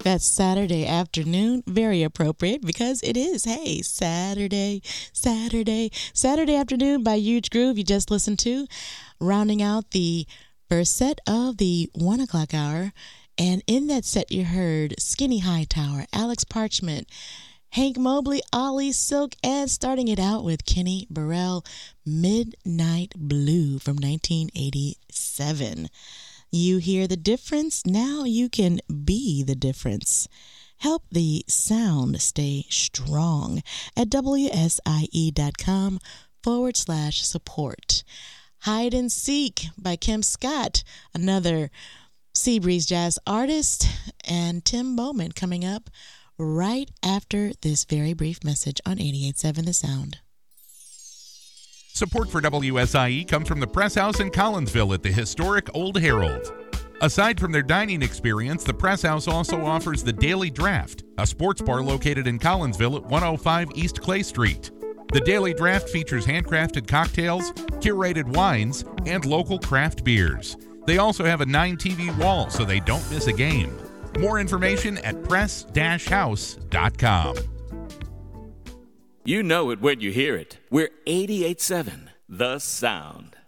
That's Saturday afternoon. Very appropriate because it is, hey, Saturday afternoon by Huge Groove. You just listened to, rounding out the first set of the 1 o'clock hour. And in that set, you heard Skinny Hightower, Alex Parchment, Hank Mobley, Ollie Silk, and starting it out with Kenny Burrell, Midnight Blue from 1987. You hear the difference? Now you can be the difference. Help the sound stay strong at WSIE.com/support. Hide and Seek by Kim Scott, another Seabreeze jazz artist, and Tim Bowman coming up right after this very brief message on 88.7 The Sound. Support for WSIE comes from the Press House in Collinsville at the historic Old Herald. Aside from their dining experience, the Press House also offers the Daily Draft, a sports bar located in Collinsville at 105 East Clay Street. The Daily Draft features handcrafted cocktails, curated wines, and local craft beers. They also have a 9-TV wall so they don't miss a game. More information at press-house.com. You know it when you hear it. We're 88.7 The Sound.